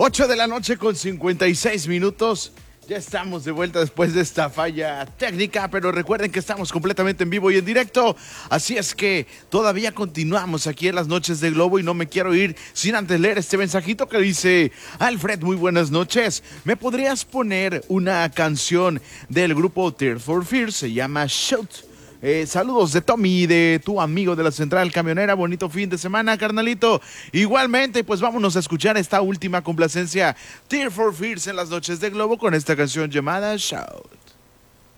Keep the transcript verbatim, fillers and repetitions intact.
ocho de la noche con cincuenta y seis minutos. Ya estamos de vuelta después de esta falla técnica, pero recuerden que estamos completamente en vivo y en directo. Así es que todavía continuamos aquí en las noches de Globo y no me quiero ir sin antes leer este mensajito que dice: Alfred, muy buenas noches. ¿Me podrías poner una canción del grupo Tears for Fears? Se llama Shout. Eh, saludos de Tommy, de tu amigo de la Central Camionera. Bonito fin de semana, carnalito. Igualmente, pues vámonos a escuchar esta última complacencia, Tears for Fears en las noches de Globo, con esta canción llamada Shout.